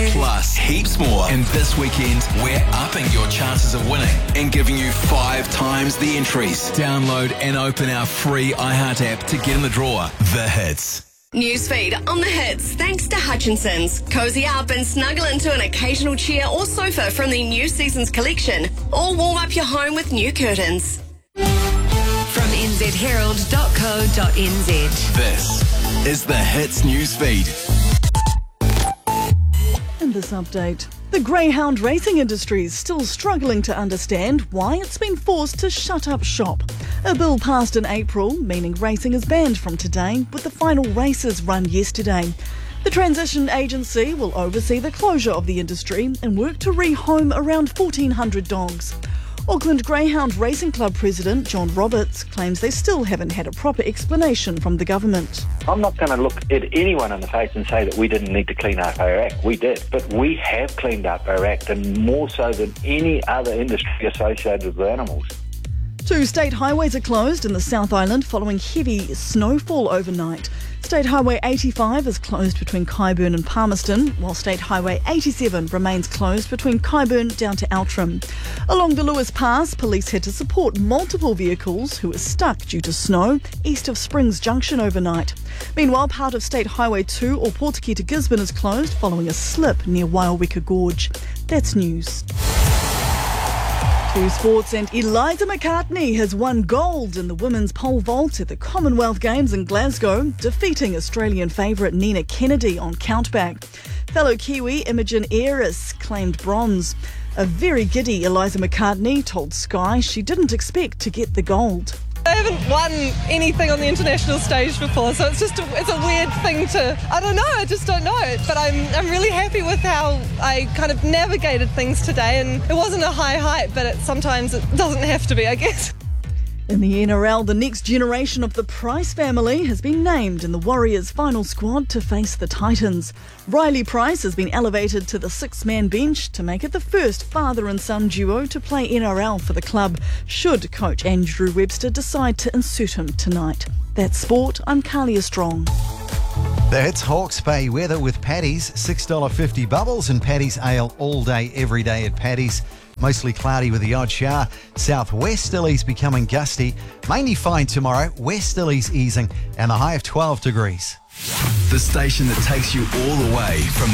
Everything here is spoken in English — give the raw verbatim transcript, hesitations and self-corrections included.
Plus, heaps more. And this weekend, we're upping your chances of winning and giving you five times the entries. Download and open our free iHeart app to get in the draw. The Hits. Newsfeed on The Hits, thanks to Hutchinson's. Cozy up and snuggle into an occasional chair or sofa from the new season's collection, or warm up your home with new curtains. From n z herald dot co dot n z. This is The Hits Newsfeed. In this update, the greyhound racing industry is still struggling to understand why it's been forced to shut up shop. A bill passed in April, meaning racing is banned from today, with the final races run yesterday. The transition agency will oversee the closure of the industry and work to rehome around fourteen hundred dogs. Auckland Greyhound Racing Club President John Roberts claims they still haven't had a proper explanation from the government. I'm not going to look at anyone in the face and say that we didn't need to clean up our act. We did, but we have cleaned up our act, and more so than any other industry associated with animals. Two state highways are closed in the South Island following heavy snowfall overnight. State Highway eighty-five is closed between Kyburn and Palmerston, while State Highway eighty-seven remains closed between Kyburn down to Outram. Along the Lewis Pass, police had to support multiple vehicles who were stuck due to snow east of Springs Junction overnight. Meanwhile, part of State Highway two or Portakey to Gisborne is closed following a slip near Waiaweka Gorge. That's news. To sports, and Eliza McCartney has won gold in the women's pole vault at the Commonwealth Games in Glasgow, defeating Australian favourite Nina Kennedy on countback. Fellow Kiwi Imogen Ayres claimed bronze. A very giddy Eliza McCartney told Sky she didn't expect to get the gold. I haven't won anything on the international stage before, so it's just a, it's a weird thing to, I don't know, I just don't know it. But I'm I'm really happy with how I kind of navigated things today, and it wasn't a high height, but it, sometimes it doesn't have to be, I guess. In the N R L, the next generation of the Price family has been named in the Warriors' final squad to face the Titans. Riley Price has been elevated to the six-man bench to make it the first father and son duo to play N R L for the club, should coach Andrew Webster decide to insert him tonight. That's sport. I'm Kalia Strong. The Hits Hawke's Bay weather with Paddy's, six dollars fifty bubbles and Paddy's Ale all day, every day at Paddy's. Mostly cloudy with the odd shower. Southwesterlies becoming gusty. Mainly fine tomorrow. Westerlies easing and a high of twelve degrees. The station that takes you all the way from